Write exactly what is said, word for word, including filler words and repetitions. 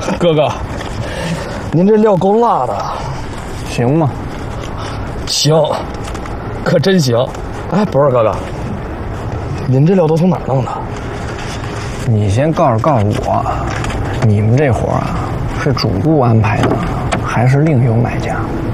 哥哥，您这料够辣的， 行吗？ 行，可真行。哎，不是哥哥，您这料都从哪儿弄的？ 你先告诉告诉我，你们这活啊，是主顾安排的，还是另有买家？